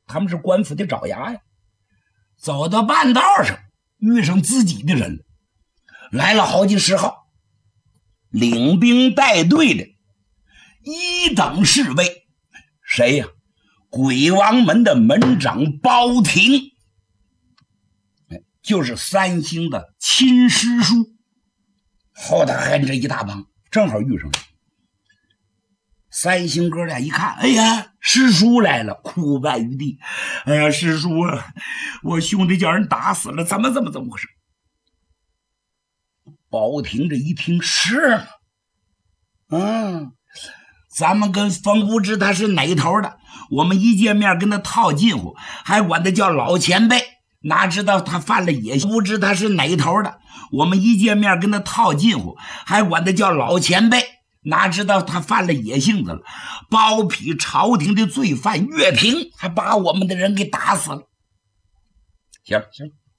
他们是官府的爪牙呀。走到半道上，遇上自己的人了，来了好几十号，领兵带队的一等侍卫，谁呀？鬼王门的门长包廷，就是三星的亲师叔，后头还跟着一大帮，正好遇上了。三星哥俩一看，哎呀，师叔来了，哭拜于地。哎呀，师叔啊，我兄弟叫人打死了，怎么回事？包廷这一听，是吗？咱们跟冯不知他是哪头的，我们一见面跟他套近乎，还管他叫老前辈，哪知道他犯了野心，不知他是哪头的，我们一见面跟他套近乎，还管他叫老前辈，哪知道他犯了野性子了，包庇朝廷的罪犯岳平，还把我们的人给打死了。行了，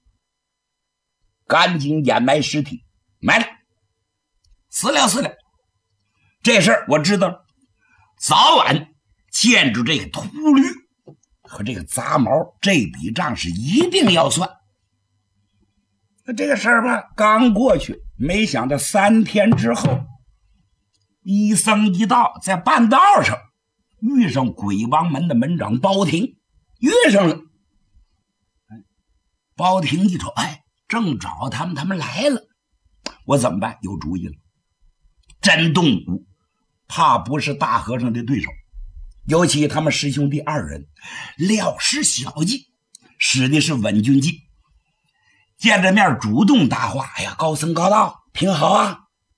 赶紧掩埋尸体，埋了，死了。这事儿我知道了，早晚见着这个秃驴和这个杂毛，这笔账是一定要算。那这个事儿吧，刚过去，没想到3天之后，一僧一道在半道上遇上鬼王门的门长包廷，遇上了。包廷一瞅，哎，正找他们来了，我怎么办？有主意了。真动武，怕不是大和尚的对手，尤其他们师兄弟2人料施小计，使的是稳军计。见着面主动搭话，哎呀，高僧高道，挺好啊。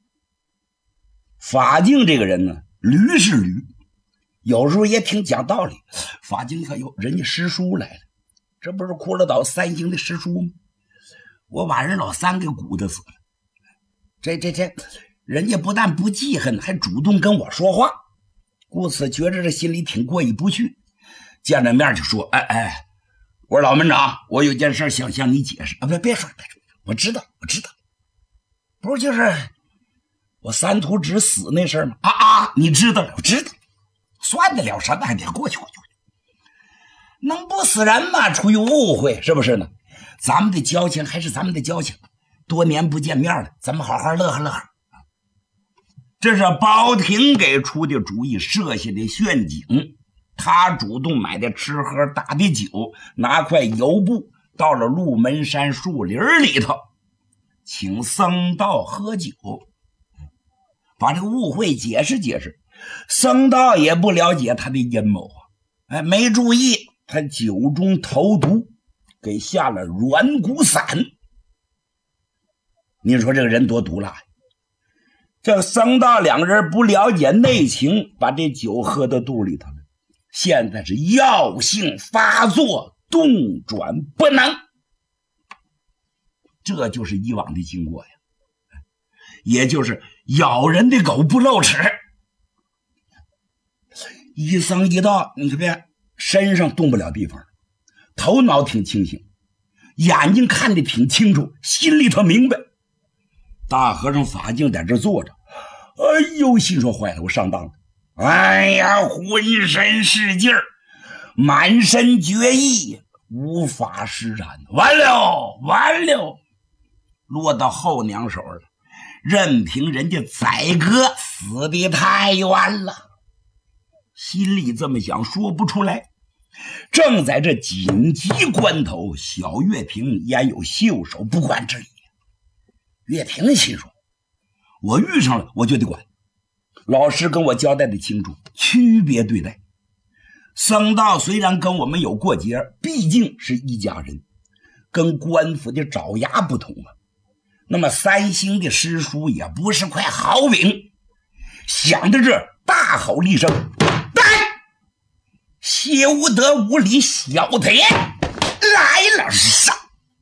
法镜这个人呢，驴是驴，有时候也挺讲道理。法镜一看，哟，人家师叔来了，这不是骷髅岛三星的师叔吗？我把人老三给鼓捣死了。这人家不但不记恨，还主动跟我说话，故此觉着这心里挺过意不去。见着面就说，哎，我说老门长，我有件事想向你解释。别说，我知道，不是就是我三徒侄死那事儿吗？你知道了？我知道，算得了什么？还得过去，能不死人吗？出于误会，是不是呢？咱们的交情还是咱们的交情，多年不见面了，咱们好好乐呵。这是包廷给出的主意，设下的陷阱。他主动买的吃喝打的酒，拿块油布到了鹿门山树林里头，请僧道喝酒，把这个误会解释。僧道也不了解他的阴谋啊，没注意他酒中投毒，给下了软骨散。你说这个人多毒辣呀！这僧道2人不了解内情，把这酒喝到肚里头了，现在是药性发作，动转不能。这就是以往的经过呀，也就是咬人的狗不露齿。一僧一道，你看身上动不了地方，头脑挺清醒，眼睛看得挺清楚，心里头明白。大和尚法镜在这坐着，哎呦，心说坏了，我上当了。哎呀，浑身是劲儿，满身决意，无法施展，完了，落到后娘手了，任凭人家宰割，死得太冤了。心里这么想，说不出来。正在这紧急关头，小岳平焉有袖手不管之理。岳平心说，我遇上了我就得管，老师跟我交代的清楚，区别对待。僧道虽然跟我们有过节，毕竟是一家人，跟官府的爪牙不同啊。那么三星的师叔也不是块好饼。想到这，大吼了一声，来，邪无德无礼小贼来了，上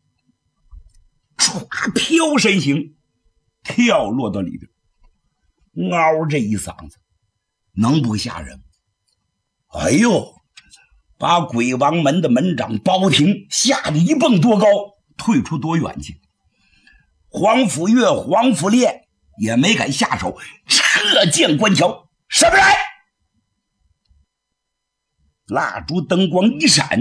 唰飘身形跳落到里边，嗷这一嗓子能不吓人？哎呦，把鬼王门的门长包廷吓得一蹦多高，退出多远去。黄甫岳、黄甫烈也没敢下手，撤剑关桥，什么来？蜡烛灯光一闪，